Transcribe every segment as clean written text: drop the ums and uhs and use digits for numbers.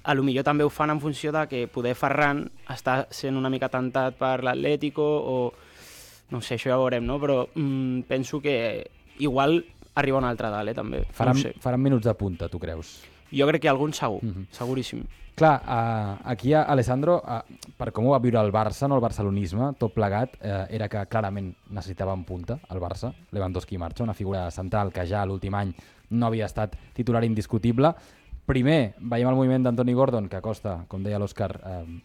a lo millor també ho fan en funció de que poder Ferran està sent una mica tentat per l'Atlético o no sé, això ja ho veurem, no? Però penso que igual arriba un altre dalt, també. Faran minuts de punta, tu creus? Jo crec que algun segur, seguríssim. Clar, aquí Alessandro, per com ho va viure el Barça, no el barcelonisme, tot plegat, era que clarament necessitava en punta el Barça. Lewandowski marxa, una figura central que ja l'últim any no havia estat titular indiscutible. Primer, veiem el moviment d'Antoni Gordon, que costa, com deia l'Òscar,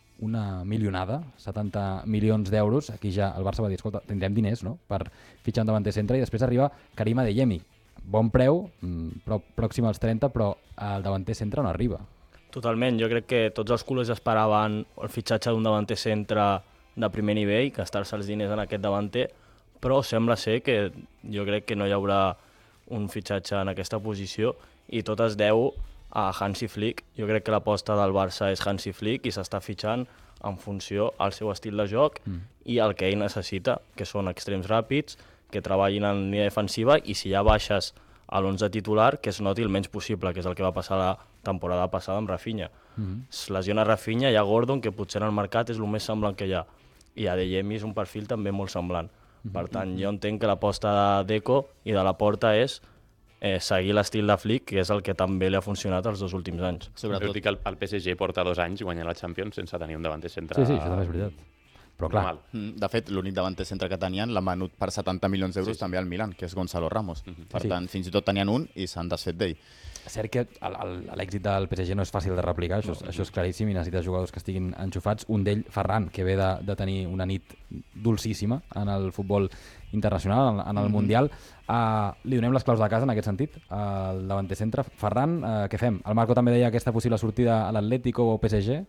una milionada, 70 milions d'euros. Aquí ja el Barça va dir, escolta, tindrem diners, no?, per fitxar un davanter centre, i després arriba Karim Adeyemi. Bon preu, pròxim als 30, però el davanter centre no arriba. Totalment, jo crec que tots els culers esperaven el fitxatge d'un davanter centre de primer nivell, gastar-se els diners en aquest davanter, però sembla ser que jo crec que no hi haurà un fitxatge en aquesta posició i tot es deu a Hansi Flick. Jo crec que l'aposta del Barça és Hansi Flick i s'està fitxant en funció al seu estil de joc i el que ell necessita, que són extrems ràpids, que treballin en línia defensiva i si ja baixes a l'11 titular, que es noti el menys possible, que és el que va passar la temporada passada amb Rafinha. Es lesiona Rafinha, hi ha Gordon, que potser en el mercat és el més semblant que hi ha, i Adeyemi és un perfil també molt semblant. Per tant, jo entenc que l'aposta de Deco i de Laporta és seguir l'estil de Flick, que és el que també li ha funcionat els 2 últims anys. Sobretot dic que el PSG porta 2 anys guanyant la Champions sense tenir un davanter centre. Sí, això també és veritat. Però clar. De fet, l'únic davanter centre que tenien l'han venut per 70 milions d'euros també al Milan, que és Gonzalo Ramos. Per tant, fins i tot tenien un i s'han desfet d'ell. És cert que l'èxit del PSG no és fàcil de replicar, això és claríssim, i necessites jugadors que estiguin enxufats. Un d'ell, Ferran, que ve de tenir una nit dolcíssima en el futbol internacional, en el Mundial. Li donem les claus de casa en aquest sentit, al davanter centre. Ferran, què fem? El Marco també deia aquesta possible sortida a l'Atlético o PSG.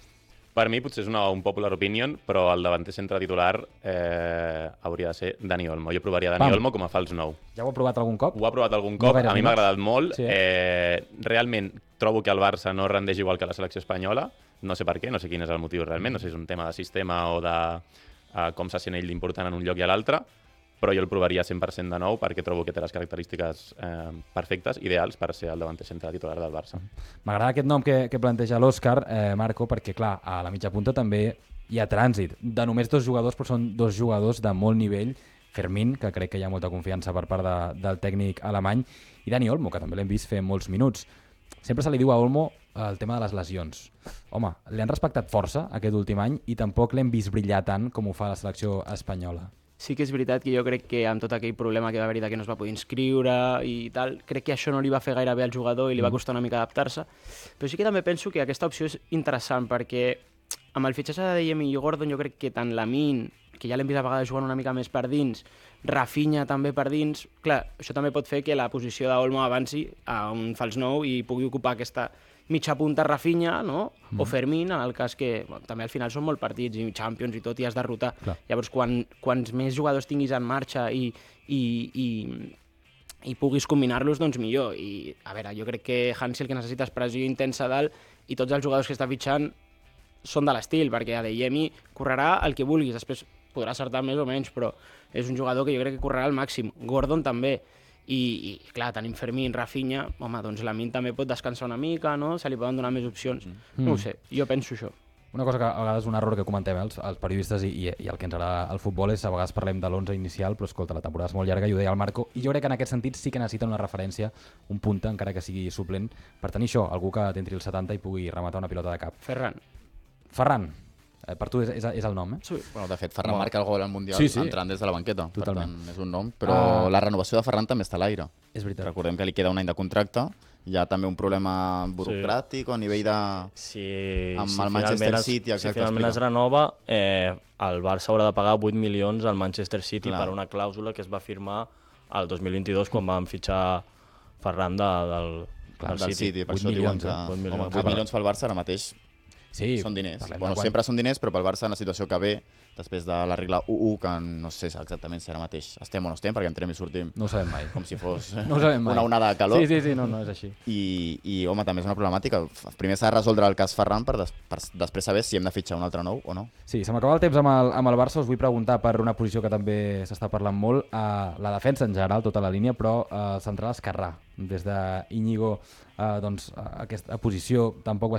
Per mi potser és un popular opinion, però el davanter centre titular hauria de ser Dani Olmo. Jo provaria Dani Olmo com a fals 9. Ja ho ha provat algun cop? Ho ha provat algun cop, a mi m'ha agradat molt. Sí. Realment trobo que el Barça no rendeix igual que la selecció espanyola. No sé per què, no sé quin és el motiu realment, no sé si és un tema de sistema o de com se sent ell d'important en un lloc i a l'altre, però jo el provaria 100% de nou perquè trobo que té les característiques perfectes, ideals per ser el davanter centre titular del Barça. M'agrada aquest nom que planteja l'Òscar, Marco, perquè clar, a la mitja punta també hi ha trànsit de només 2 jugadors, però són 2 jugadors de molt nivell. Fermín, que crec que hi ha molta confiança per part del tècnic alemany, i Dani Olmo, que també l'hem vist fer molts minuts. Sempre se li diu a Olmo el tema de les lesions. Home, li han respectat força aquest últim any i tampoc l'hem vist brillar tant com ho fa la selecció espanyola. Sí que és veritat que jo crec que amb tot aquell problema que va haver-hi que no es va poder inscriure i tal, crec que això no li va fer gaire bé al jugador i li va costar una mica adaptar-se. Però sí que també penso que aquesta opció és interessant perquè amb el fitxatge de Adeyemi i Gordon jo crec que tant Lamine, que ja l'hem vist a vegades jugant una mica més per dins, Rafinha també per dins, clar, això també pot fer que la posició d'Olmo avanci a un fals 9 i pugui ocupar aquesta mitja punta Rafinha, no? O Fermín, en el cas que també al final són molt partits i Champions i tot i has de rotar. Clar. Llavors, quants més jugadors tinguis en marxa i puguis combinar-los, doncs millor. I, a veure, jo crec que Hansi el que necessita és pressió intensa dalt i tots els jugadors que està fitxant són de l'estil, perquè Adeyemi correrà el que vulguis, després podrà acertar més o menys, però és un jugador que jo crec que correrà al màxim. Gordon també. I clar, tenim Fermín, Rafinha, home, doncs Lamine també pot descansar una mica, no? Se li poden donar més opcions. No ho sé, jo penso això. Una cosa que a vegades és un error que comentem els periodistes i el que ens agrada al futbol és a vegades parlem de l'11 inicial, però escolta, la temporada és molt llarga i ho deia el Marco, i jo crec que en aquest sentit sí que necessiten una referència, un punta, encara que sigui suplent, per tenir això, algú que t'entri el 70 i pugui rematar una pilota de cap. Ferran. Per tu és el nom, eh? Sí. Bueno, de fet, Ferran marca el gol al Mundial entrant des de la banqueta. Totalment. Per tant, és un nom. Però la renovació de Ferran també està a l'aire. És veritat. Recordem que li queda un any de contracte. Hi ha també un problema burocràtic o a nivell de... amb el Manchester City. Si finalment es renova, el Barça haurà de pagar 8 milions al Manchester City per una clàusula que es va firmar el 2022 quan van fitxar Ferran del City. Per això diuen que 8 milions pel Barça ara mateix són diners. Bueno, sempre són diners, però pel Barça en la situació que ve, després de la regla 1-1, que no sé exactament si ara mateix estem o no estem, perquè entrem i sortim. No ho sabem mai. Com si fos una onada de calor. Sí, no és així. I home, també és una problemàtica. Primer s'ha de resoldre el cas Ferran per després saber si hem de fitxar un altre nou o no. Sí, se m'acaba el temps amb el Barça. Us vull preguntar per una posició que també s'està parlant molt, la defensa en general, tota la línia, però central esquerrà. Des d'Iñigo, aquesta posició tampoc va